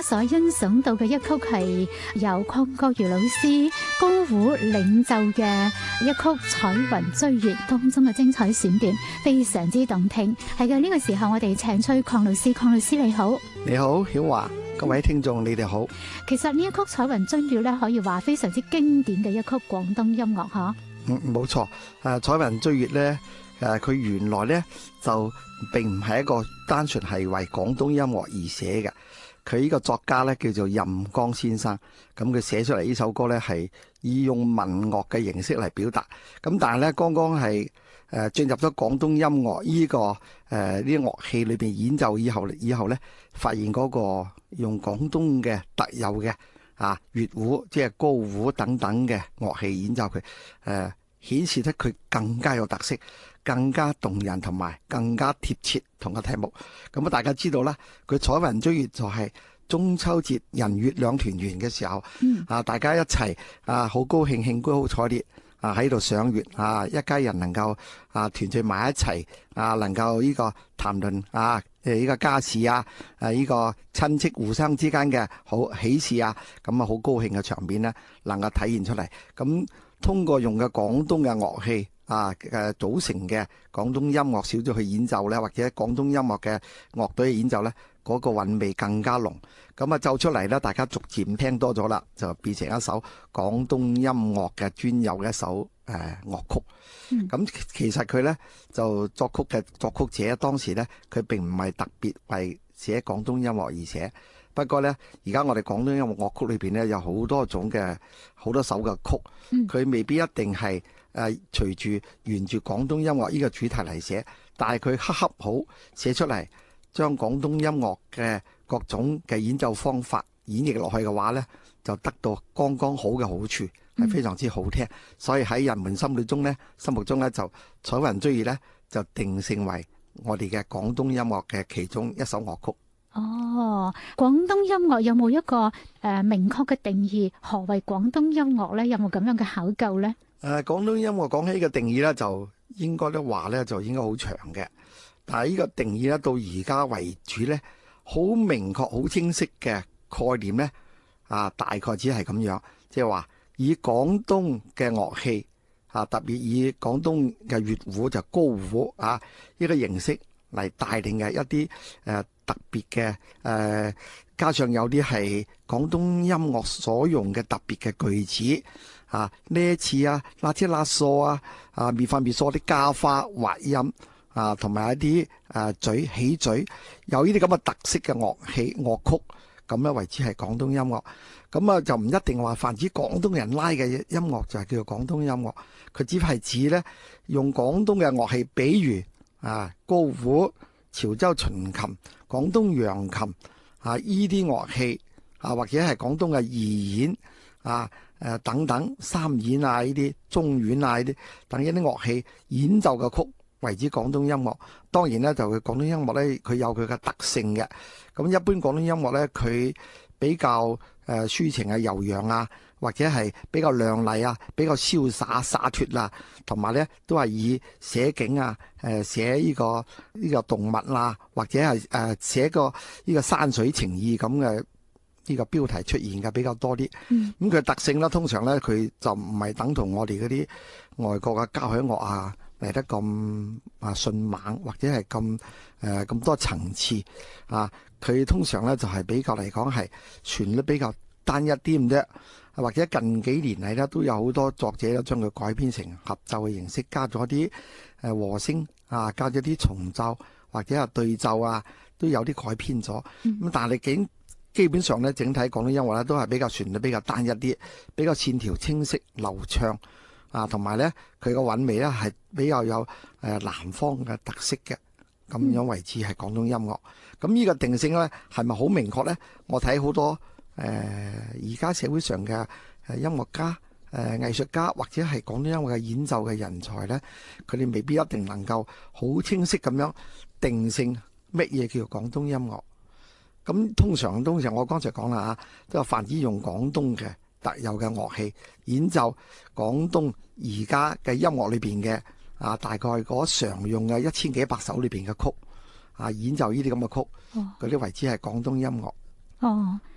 所欣賞到嘅一曲係由鄺國儒老師高胡領奏嘅一曲《彩雲追月》當中嘅精彩選段，非常之動聽。係嘅，呢個時候我哋請出鄺老師，鄺老師你好。 你好，曉華，各位聽眾你哋好。 其實呢一曲《彩雲追月》咧，可以話非常之經典嘅一曲廣東音樂嗬。 冇錯。彩雲追月咧，佢原來咧就並唔係一個單純係為廣東音樂而寫嘅。佢呢個作家咧叫做任剛先生，咁佢寫出嚟呢首歌咧係以用文樂嘅形式嚟表達。咁但係咧剛剛係進入咗廣東音樂呢個呢啲樂器裏邊演奏以後咧，發現嗰個用廣東嘅特有嘅粵胡即係高胡等等嘅樂器演奏佢，顯示得佢更加有特色，更加動人，同埋更加貼切同個題目。咁大家知道啦，佢彩雲追月就係中秋節人月兩團圓嘅時候，大家一齊好高興，興高采烈喺度賞月，一家人能夠團聚埋一齊，能夠呢個談論呢個家事呢個親戚互相之間嘅好喜事咁好高興嘅場面呢，能夠體現出嚟。咁通過用嘅廣東嘅樂器組成嘅廣東音樂小組去演奏咧，或者廣東音樂嘅樂隊演奏咧，嗰個韻味更加濃。咁奏出嚟咧，大家逐漸聽多咗啦，就變成一首廣東音樂嘅專有嘅一首樂曲。咁其實佢咧就作曲者當時咧，佢並唔係特別為寫廣東音樂而寫。不過咧，而家我哋廣東音樂樂曲裏邊咧有好多首嘅曲，佢未必一定係隨住沿住廣東音樂呢個主題嚟寫，但係佢恰恰好寫出嚟，將廣東音樂嘅各種嘅演奏方法演繹落去嘅話咧，就得到剛剛好嘅好處，係非常之好聽。所以喺人們心目中咧，就彩雲追月咧就定性為我哋嘅廣東音樂嘅其中一首樂曲。 廣東音樂有冇一個明確嘅定義？何謂廣東音樂咧？有冇咁樣嘅考究咧？ 廣東音樂講起嘅定義咧，就應該都話咧，就應該好長嘅。但係呢個定義咧，到而家為止咧，好明確、好清晰嘅概念咧，大概只係咁樣，即係話以廣東嘅樂器特別以廣東嘅粵胡就高胡呢個形式嚟帶領嘅一啲特別嘅加上有啲係廣東音樂所用嘅特別嘅句子呢一次拉車拉嗦咪發咪嗦啲加花滑音同埋一啲嘴起嘴，有呢啲咁嘅特色嘅樂器樂曲，咁樣為之係廣東音樂。咁就唔一定話泛指廣東人拉嘅音樂就係叫做廣東音樂，佢只係指咧用廣東嘅樂器，比如高胡、潮州秦琴、廣東揚琴依啲樂器或者係廣東嘅二弦等等三弦呢啲中阮呢啲等一啲樂器演奏嘅曲為之廣東音樂。當然咧就佢廣東音樂咧，佢有佢嘅特性嘅。咁一般廣東音樂咧，佢比較抒情柔揚或者係比較亮麗比較瀟灑灑脫同埋咧都係以寫景寫呢個動物或者係寫個呢個山水情意咁嘅呢個標題出現嘅比較多啲。咁佢特性咧，通常咧佢就唔係等同我哋嗰啲外國嘅交響樂嚟得咁迅猛，或者係咁多層次佢通常咧就係比較嚟講係旋律比較單一啲咁啫。或者近幾年嚟咧都有好多作者咧將佢改編成合奏嘅形式，加咗啲和聲加咗啲重奏或者係對奏都有啲改編咗。咁但係基本上咧，整體廣東音樂咧都係比較旋律比較單一啲，比較線條清晰流暢同埋咧佢個韻味咧係比較有南方嘅特色嘅，咁樣為之係廣東音樂。咁呢個定性咧係咪好明確咧？我睇好多而家社會上嘅音樂家、藝術家或者係廣東音樂嘅演奏嘅人才咧，佢哋未必一定能夠好清晰咁樣定性乜嘢叫做廣東音樂。咁通常我剛才講啦都係泛指用廣東嘅特有嘅樂器演奏廣東而家嘅音樂裏邊嘅大概嗰常用嘅1000幾百首裏邊嘅曲演奏呢啲咁嘅曲，嗰啲為之係廣東音樂。